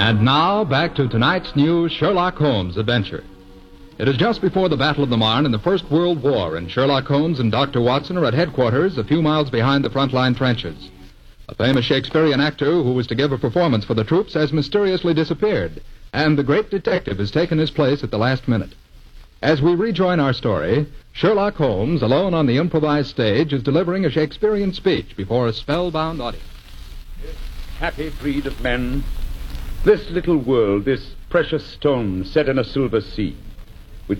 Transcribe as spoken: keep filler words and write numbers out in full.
And now, back to tonight's new Sherlock Holmes adventure. It is just before the Battle of the Marne in the First World War, and Sherlock Holmes and Doctor Watson are at headquarters a few miles behind the front-line trenches. A famous Shakespearean actor who was to give a performance for the troops has mysteriously disappeared, and the great detective has taken his place at the last minute. As we rejoin our story, Sherlock Holmes, alone on the improvised stage, is delivering a Shakespearean speech before a spellbound audience. This happy breed of men, this little world, this precious stone set in a silver sea.